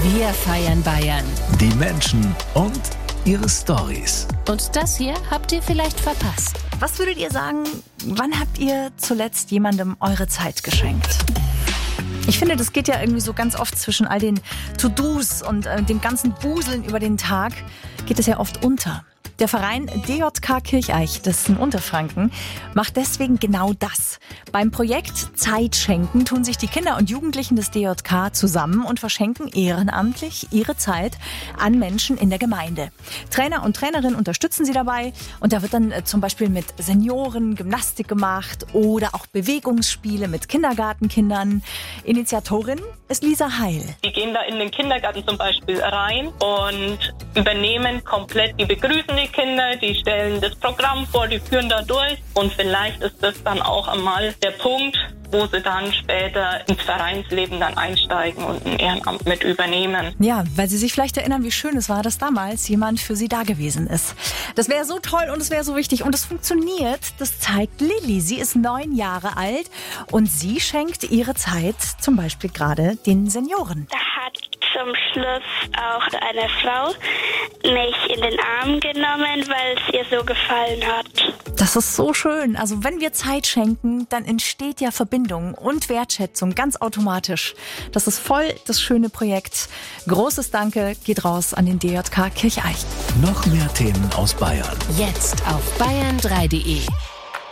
Wir feiern Bayern. Die Menschen und ihre Storys. Und das hier habt ihr vielleicht verpasst. Was würdet ihr sagen, wann habt ihr zuletzt jemandem eure Zeit geschenkt? Ich finde, das geht ja irgendwie so ganz oft zwischen all den To-Dos und dem ganzen Buseln über den Tag, geht es ja oft unter. Der Verein DJK Kircheich, das ist in Unterfranken, macht deswegen genau das. Beim Projekt Zeit schenken tun sich die Kinder und Jugendlichen des DJK zusammen und verschenken ehrenamtlich ihre Zeit an Menschen in der Gemeinde. Trainer und Trainerinnen unterstützen sie dabei und da wird dann zum Beispiel mit Senioren Gymnastik gemacht oder auch Bewegungsspiele mit Kindergartenkindern. Initiatorin ist Lisa Heil. Die gehen da in den Kindergarten zum Beispiel rein und übernehmen komplett die begrüßende Kinder, die stellen das Programm vor, die führen da durch und vielleicht ist das dann auch einmal der Punkt, wo sie dann später ins Vereinsleben dann einsteigen und ein Ehrenamt mit übernehmen. Ja, weil sie sich vielleicht erinnern, wie schön es war, dass damals jemand für sie da gewesen ist. Das wäre so toll und es wäre so wichtig und es funktioniert. Das zeigt Lilly. Sie ist 9 Jahre alt und sie schenkt ihre Zeit zum Beispiel gerade den Senioren. Da hat zum Schluss auch eine Frau mich in den Arm genommen, weil es ihr so gefallen hat. Das ist so schön. Also wenn wir Zeit schenken, dann entsteht ja Verbindung und Wertschätzung ganz automatisch. Das ist voll das schöne Projekt. Großes Danke geht raus an den DJK Kircheich. Noch mehr Themen aus Bayern. Jetzt auf bayern3.de.